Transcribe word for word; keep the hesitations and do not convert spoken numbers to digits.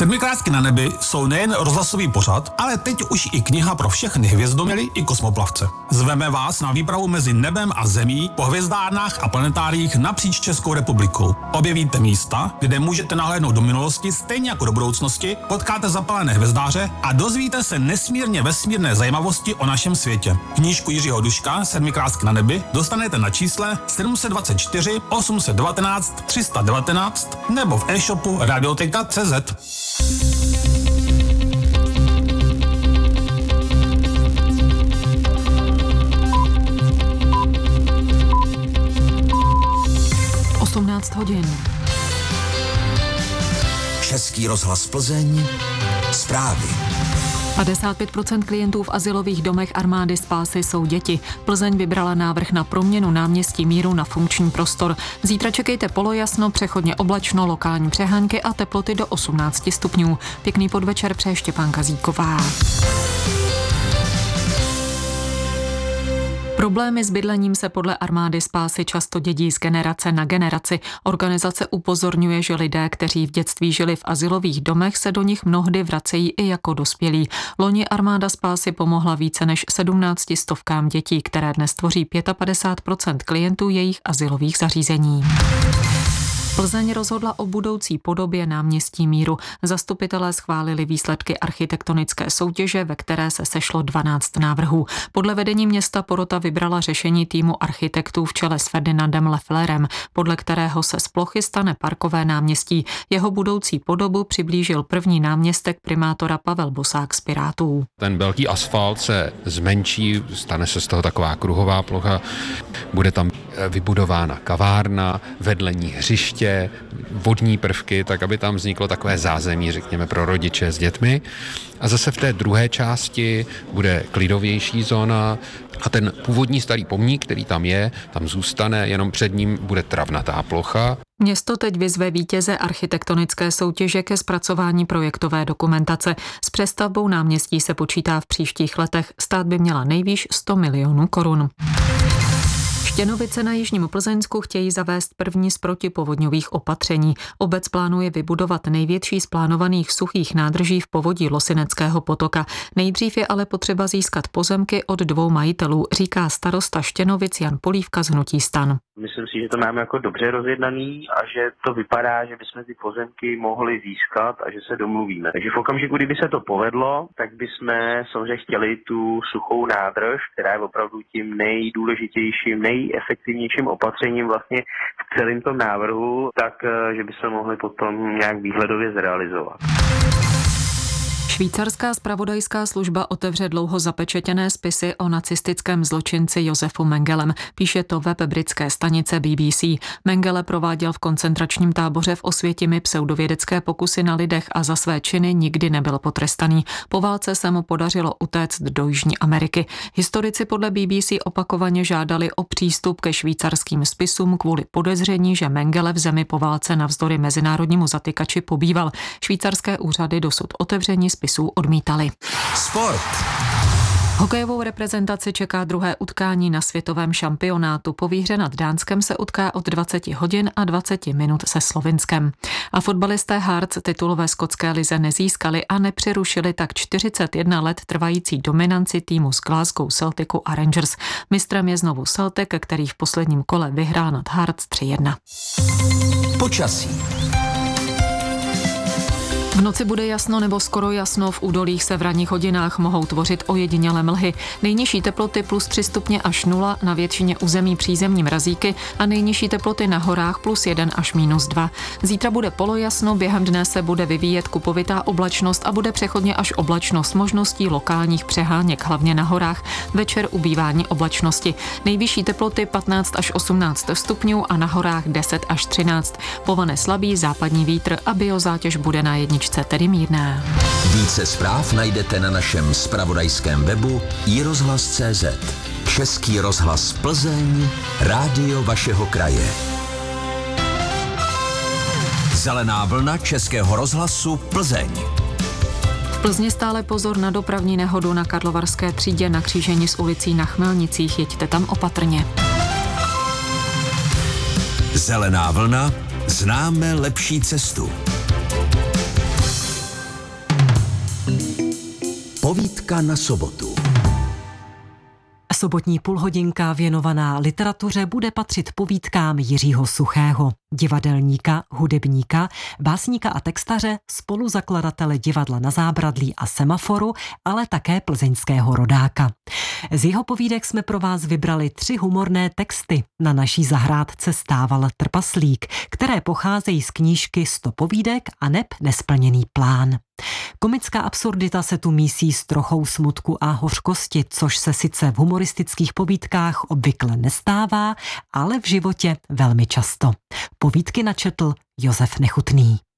Sedmikrátky na nebi jsou nejen rozhlasový pořad, ale teď už i kniha pro všechny hvězdoměry i kosmoplavce. Zveme vás na výpravu mezi nebem a zemí po hvězdárnách a planetáriích napříč Českou republikou. Objevíte místa, kde můžete nahlédnout do minulosti stejně jako do budoucnosti, potkáte zapalené hvězdáře a dozvíte se nesmírně vesmírné zajímavosti o našem světě. Knížku Jiřího Duška Sedmikrátky na nebi dostanete na čísle sedm set dvacet čtyři osm set devatenáct tři sta devatenáct nebo v e-shopu radioteka tečka cé zet. osmnáct hodin. Český rozhlas Plzeň, zprávy. padesát pět procent klientů v azylových domech Armády Spásy jsou děti. Plzeň vybrala návrh na proměnu náměstí Míru na funkční prostor. Zítra čekejte polojasno, přechodně oblačno, lokální přehánky a teploty do osmnáct stupňů. Pěkný podvečer přeje Štěpánka Zíková. Problémy s bydlením se podle Armády Spásy často dědí z generace na generaci. Organizace upozorňuje, že lidé, kteří v dětství žili v azylových domech, se do nich mnohdy vracejí i jako dospělí. Loni Armáda Spásy pomohla více než sedmnácti stovkám dětí, které dnes tvoří padesát pět procent klientů jejich azylových zařízení. Plzeň rozhodla o budoucí podobě náměstí Míru. Zastupitelé schválili výsledky architektonické soutěže, ve které se sešlo dvanáct návrhů. Podle vedení města porota vybrala řešení týmu architektů v čele s Ferdinandem Lefflerem, podle kterého se z plochy stane parkové náměstí. Jeho budoucí podobu přiblížil první náměstek primátora Pavel Bosák z Pirátů. Ten velký asfalt se zmenší, stane se z toho taková kruhová plocha, bude tam vybudována kavárna, vedlení hřiště, vodní prvky, tak aby tam vzniklo takové zázemí, řekněme, pro rodiče s dětmi. A zase v té druhé části bude klidovější zóna a ten původní starý pomník, který tam je, tam zůstane, jenom před ním bude travnatá plocha. Město teď vyzve vítěze architektonické soutěže ke zpracování projektové dokumentace. S přestavbou náměstí se počítá v příštích letech. Stát by měla nejvýš sto milionů korun. Štěnovice na jižním Plzeňsku chtějí zavést první z protipovodňových opatření. Obec plánuje vybudovat největší z plánovaných suchých nádrží v povodí Losineckého potoka. Nejdřív je ale potřeba získat pozemky od dvou majitelů, říká starosta Štěnovic Jan Polívka z hnutí STAN. Myslím si, že to máme jako dobře rozjednaný a že to vypadá, že bychom ty pozemky mohli získat a že se domluvíme. Takže v okamžiku, kdyby se to povedlo, tak bychom samozřejmě chtěli tu suchou nádrž, která je opravdu tím nejdůležitějším, nejefektivnějším opatřením vlastně v celém tom návrhu, tak že by se mohli potom nějak výhledově zrealizovat. Švýcarská zpravodajská služba otevře dlouho zapečetěné spisy o nacistickém zločinci Josefu Mengelem, píše to web britské stanice B B C. Mengele prováděl v koncentračním táboře v Osvětimi pseudovědecké pokusy na lidech a za své činy nikdy nebyl potrestaný. Po válce se mu podařilo utéct do Jižní Ameriky. Historici podle B B C opakovaně žádali o přístup ke švýcarským spisům kvůli podezření, že Mengele v zemi po válce navzdory mezinárodnímu zatykači pobýval. Švýcarské úřady dosud otevření spisů odmítali. Sport. Hokejovou reprezentaci čeká druhé utkání na světovém šampionátu. Po výhře nad Dánskem se utká od dvacet hodin a dvacet minut se Slovinskem. A fotbalisté Hearts titul ve skotské lize nezískali a nepřerušili tak čtyřicet jedna let trvající dominanci týmu z Glasgow Celticu a Rangers. Mistrem je znovu Celtic, který v posledním kole vyhrál nad Hearts tři jedna. Počasí. V noci bude jasno nebo skoro jasno, v údolích se v ranních hodinách mohou tvořit ojedinělé mlhy. Nejnižší teploty plus tři stupně až nula, na většině území přízemní mrazíky a nejnižší teploty na horách plus jeden až minus dva. Zítra bude polojasno, během dne se bude vyvíjet kupovitá oblačnost a bude přechodně až oblačnost, možností lokálních přeháněk, hlavně na horách. Večer ubývání oblačnosti. Nejvyšší teploty patnáct až osmnáct stupňů a na horách deset až třináct. Povane slabý západní vítr a biozátěž bude na jedničce tedy mírná. Více zpráv najdete na našem zpravodajském webu i rozhlas tečka cé zet. Český rozhlas Plzeň, rádio vašeho kraje. Zelená vlna Českého rozhlasu Plzeň. V Plzni stále pozor na dopravní nehodu na Karlovarské třídě na křížení s ulicí na Chmelnicích. Jeďte tam opatrně. Zelená vlna, známe lepší cestu. Povídka na sobotu. Sobotní půlhodinka věnovaná literatuře bude patřit povídkám Jiřího Suchého, divadelníka, hudebníka, básníka a textaře, spoluzakladatele divadla Na zábradlí a Semaforu, ale také plzeňského rodáka. Z jeho povídek jsme pro vás vybrali tři humorné texty. Na naší zahrádce stával trpaslík, které pocházejí z knížky Sto povídek a neb nesplněný plán. Komická absurdita se tu mísí s trochou smutku a hořkosti, což se sice v humoristických povídkách obvykle nestává, ale v životě velmi často. Povídky načetl Josef Nechutný.